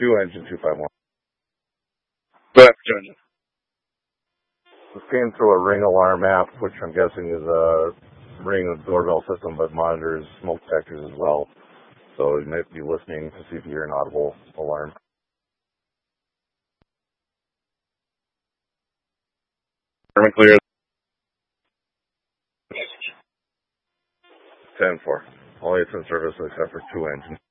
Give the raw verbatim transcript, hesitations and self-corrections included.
two engine two five one. Go ahead, two engine. This came through a Ring alarm app, which I'm guessing is a Ring doorbell system, but monitors smoke detectors as well. So you might be listening to see if you hear an audible alarm. German clear. ten four. All it's in service except for two engines.